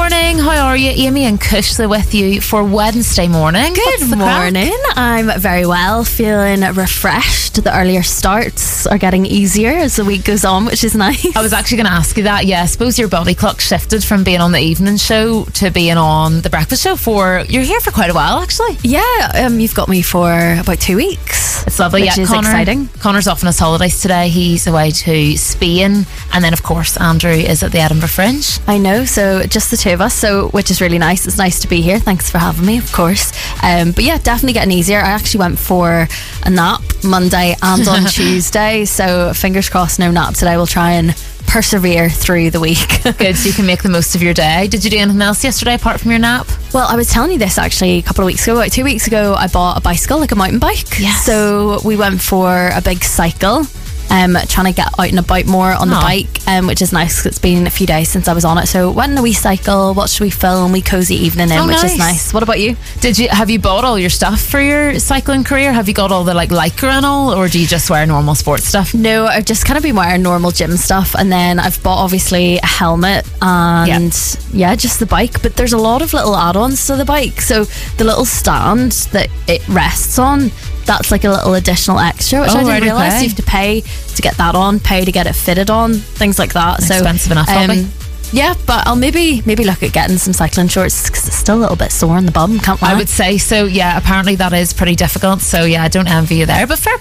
morning. How are you? Amy and Kush are with you for Wednesday morning. Good morning. I'm very well, feeling refreshed. The earlier starts are getting easier as the week goes on, which is nice. I was actually going to ask you that. Yeah, I suppose your body clock shifted from being on the evening show to being on the breakfast show you're here for quite a while, actually. Yeah, you've got me for about 2 weeks. It's lovely. Which is exciting. Connor's off on his holidays today. He's away to Spain, and then of course Andrew is at the Edinburgh Fringe. I know, so just the two of us, which is really nice. It's nice to be here. Thanks for having me, of course. But yeah, definitely getting easier. I actually went for a nap Monday and on Tuesday, so fingers crossed no nap today. We'll try and persevere through the week. Good, so you can make the most of your day. Did you do anything else yesterday apart from your nap? Well, I was telling you this actually a couple of weeks ago. About 2 weeks ago, I bought a bicycle, like a mountain bike. Yes. So we went for a big cycle. Trying to get out and about more on the bike, which is nice because it's been a few days since I was on it. So went on a wee cycle, watched a wee film, wee cozy evening in, which is nice. What about you? Have you bought all your stuff for your cycling career? Have you got all the Lycra and all, or do you just wear normal sports stuff? No, I've just kind of been wearing normal gym stuff, and then I've bought obviously a helmet and just the bike. But there's a lot of little add-ons to the bike. So the little stand that it rests on, that's like a little additional extra, which I didn't realise. You have to pay to get that on, pay to get it fitted on, things like that. Expensive enough, probably. Yeah, but I'll maybe look at getting some cycling shorts because it's still a little bit sore in the bum, can't lie. I would say so. Yeah, apparently that is pretty difficult. So yeah, I don't envy you there, but fair